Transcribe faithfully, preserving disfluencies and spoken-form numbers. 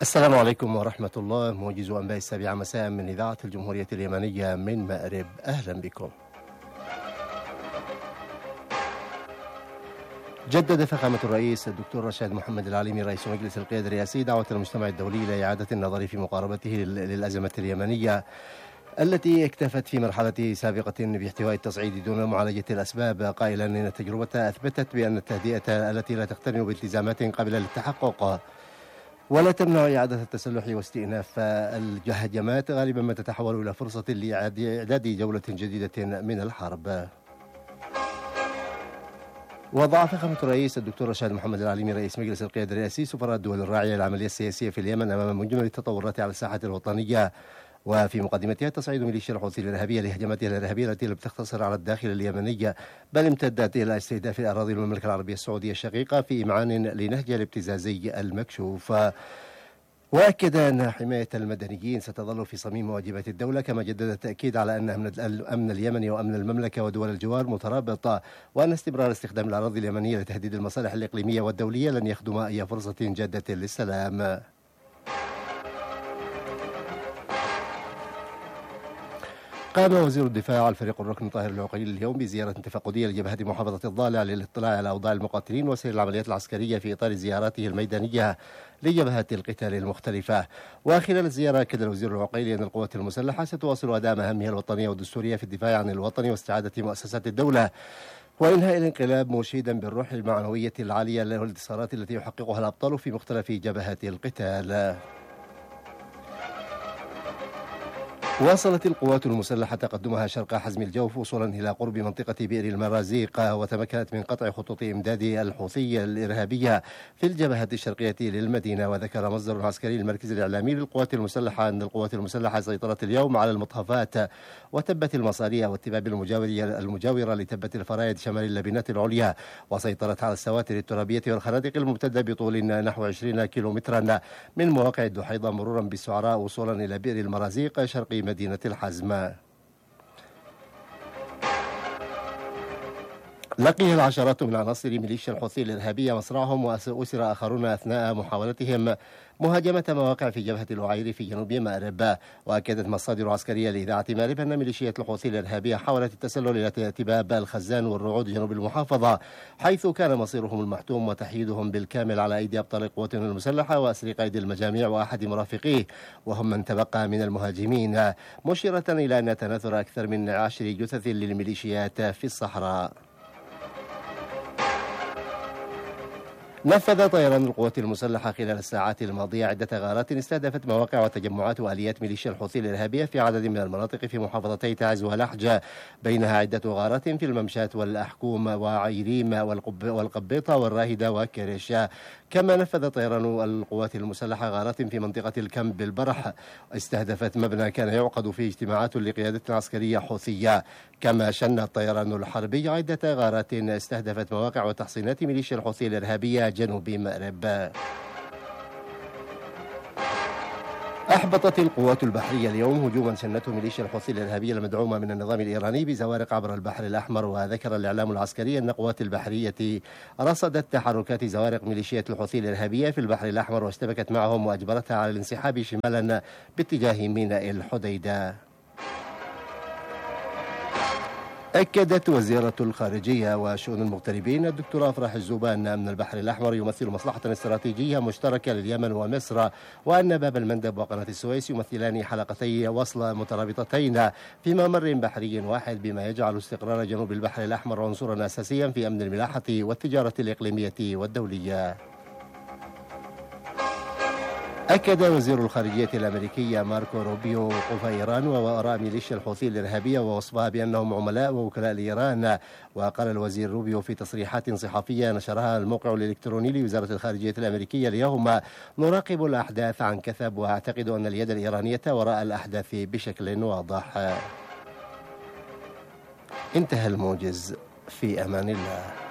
السلام عليكم ورحمة الله. موجز أنباء السابعة مساء من إذاعة الجمهورية اليمنية من مأرب، أهلا بكم. جدد فخامة الرئيس الدكتور رشاد محمد العليمي رئيس مجلس القيادة الرئاسي دعوة المجتمع الدولي لإعادة النظر في مقاربته للأزمة اليمنية التي اكتفت في مرحلة سابقة باحتواء التصعيد دون معالجة الأسباب، قائلا إن التجربة أثبتت بأن التهدئة التي لا تقترن بالتزامات قابلة للتحقق ولا تمنع إعادة التسلح واستئناف الهجمات غالبا ما تتحول إلى فرصة لإعداد جولة جديدة من الحرب. وضع فخامة الرئيس الدكتور رشاد محمد العليمي رئيس مجلس القيادة الرئاسي سفراء الدول الراعية للعملية السياسية في اليمن أمام مجمل التطورات على الساحة الوطنية، وفي مقدمتها تصعيد ميليشيا الحوثي الإرهابية لهجماتها الإرهابية التي لم تقتصر على الداخل اليمني بل امتدت إلى استهداف أراضي المملكة العربية السعودية الشقيقة في إمعان لنهج الابتزازي المكشوف. وأكد أن حماية المدنيين ستظل في صميم واجبات الدولة، كما جدد التأكيد على أن أمن اليمن وأمن المملكة ودول الجوار مترابطة، وأن استمرار استخدام الأراضي اليمنية لتهديد المصالح الإقليمية والدولية لن يخدم أي فرصة جادة للسلام. قام وزير الدفاع الفريق الركن طاهر العقيلي اليوم بزيارة تفقدية لجبهة محافظة الضالع للاطلاع على أوضاع المقاتلين وسير العمليات العسكرية في إطار زياراته الميدانية لجبهات القتال المختلفة. وخلال الزيارة أكد الوزير العقيلي أن القوات المسلحة ستواصل أداء مهامها الوطنية والدستورية في الدفاع عن الوطن واستعادة مؤسسات الدولة وإنهاء الانقلاب، مشيدا بالروح المعنوية العالية والانتصارات التي يحققها الأبطال في مختلف جبهات القتال. واصلت القوات المسلحة تقدمها شرق حزم الجوف وصولا إلى قرب منطقة بئر المرازيق، وتمكنت من قطع خطوط إمداد الحوثي الإرهابية في الجبهة الشرقية للمدينة. وذكر مصدر عسكري المركز الإعلامي للقوات المسلحة أن القوات المسلحة سيطرت اليوم على المطهفات وتبت المصاريع والتباب المجاورة لتبت الفرايد شمال اللبنات العليا، وسيطرت على السواتر الترابية والخنادق الممتدة بطول نحو عشرين كيلومترا من مواقع الدحيضة مرورا بالسعراء وصولا إلى بئر المرازيق شرقي مدينة الحزم. لقي العشرات من عناصر ميليشيا الحوثي الإرهابية مصرعهم وأسر آخرون أثناء محاولتهم مهاجمة مواقع في جبهة الوعير في جنوب مأرب. وأكدت مصادر عسكرية لإذاعة مأرب أن ميليشيا الحوثي الإرهابية حاولت التسلل إلى تباب الخزان والرعود جنوب المحافظة، حيث كان مصيرهم المحتوم وتحييدهم بالكامل على أيدي أبطال قواتنا المسلحة وأسر قائد المجاميع وأحد مرافقيه وهم من تبقى من المهاجمين، مشيرة إلى أن تناثر أكثر من عشر جثث للميليشيات في الصحراء. نفذ طيران القوات المسلحة خلال الساعات الماضية عدة غارات استهدفت مواقع وتجمعات وآليات ميليشيا الحوثي الإرهابية في عدد من المناطق في محافظتي تعز ولحج، بينها عدة غارات في الممشات والأحكوم وعيريم والقبيطة والراهدة وكرش. كما نفذ طيران القوات المسلحة غارات في منطقة الكمب بالبرح استهدفت مبنى كان يعقد فيه اجتماعات لقيادة عسكرية حوثية. كما شن الطيران الحربي عدة غارات استهدفت مواقع وتحصينات ميليشيا الحوثي الإرهابية جنوب مأرب. أحبطت القوات البحرية اليوم هجوما شنته ميليشيا الحوثي الإرهابية المدعومة من النظام الإيراني بزوارق عبر البحر الأحمر. وذكر الإعلام العسكري أن القوات البحرية رصدت تحركات زوارق ميليشيات الحوثي الإرهابية في البحر الأحمر واشتبكت معهم وأجبرتها على الانسحاب شمالا باتجاه ميناء الحديدة. أكدت وزيرة الخارجية وشؤون المغتربين الدكتورة أفراح الزوبان أن أمن البحر الأحمر يمثل مصلحة استراتيجية مشتركة لليمن ومصر، وأن باب المندب وقناة السويس يمثلان حلقتي وصل مترابطتين في ممر بحري واحد، بما يجعل استقرار جنوب البحر الأحمر عنصرا أساسيا في أمن الملاحة والتجارة الإقليمية والدولية. أكد وزير الخارجية الأمريكي ماركو روبيو وقوف إيران ووراء ميليشيا الحوثي الإرهابية ووصفها بأنهم عملاء ووكلاء لإيران. وقال الوزير روبيو في تصريحات صحفية نشرها الموقع الإلكتروني لوزارة الخارجية الأمريكية اليوم: نراقب الأحداث عن كثب وأعتقد أن اليد الإيرانية وراء الأحداث بشكل واضح. انتهى الموجز، في أمان الله.